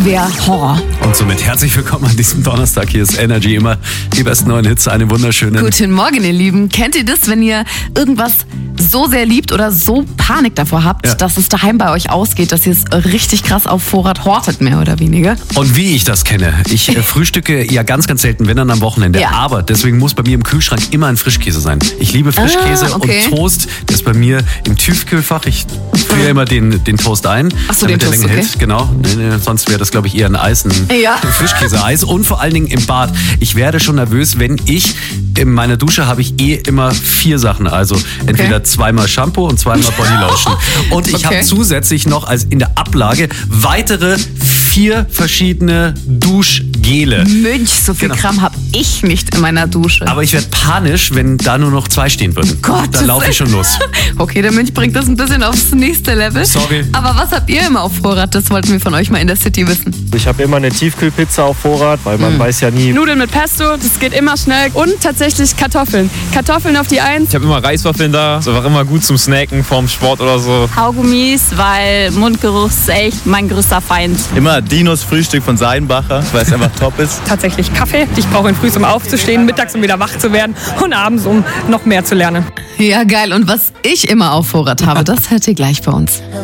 wäre Horror. Und somit herzlich willkommen an diesem Donnerstag. Hier ist Energy, immer die besten neuen Hits, eine wunderschöne. Guten Morgen, ihr Lieben. Kennt ihr das, wenn ihr irgendwas so sehr liebt oder so Panik davor habt, dass es daheim bei euch ausgeht, dass ihr es richtig krass auf Vorrat hortet, mehr oder weniger? Und wie ich das kenne, ich frühstücke ja ganz, ganz selten, wenn dann am Wochenende. Ja. Aber deswegen muss bei mir im Kühlschrank immer ein Frischkäse sein. Ich liebe Frischkäse okay. und Toast. Der ist bei mir im Tiefkühlfach. Ich friere immer den Toast ein, Ach so, damit den der Toast, länger okay. hält. Genau. Nee, sonst wäre das, glaube ich, eher ein Eis, ein Frischkäse-Eis. Und vor allen Dingen im Bad. Ich werde schon nervös, wenn in meiner Dusche habe ich immer 4 Sachen. Also entweder zweimal Shampoo und zweimal Bodylotion. Und ich habe zusätzlich noch als in der Ablage weitere 4 verschiedene Duschgele. Mönch, so viel Kram habe ich nicht in meiner Dusche. Aber ich werde panisch, wenn da nur noch 2 stehen würden. Gott, dann laufe ich schon los. Okay, der Mönch bringt das ein bisschen aufs nächste Level. Sorry. Aber was habt ihr immer auf Vorrat? Das wollten wir von euch mal in der City wissen. Ich habe immer eine Tiefkühlpizza auf Vorrat, weil man weiß ja nie. Nudeln mit Pesto, das geht immer schnell. Und tatsächlich Kartoffeln. Kartoffeln auf die 1. Ich habe immer Reiswaffeln da. Das ist einfach immer gut zum Snacken vorm Sport oder so. Kaugummis, weil Mundgeruch ist echt mein größter Feind. Immer Dinos Frühstück von Seidenbacher, weil es einfach top ist. Tatsächlich Kaffee. Ich brauche ihn früh, um aufzustehen, mittags, um wieder wach zu werden und abends, um noch mehr zu lernen. Ja, geil. Und was ich immer auf Vorrat habe, das hört ihr gleich bei uns.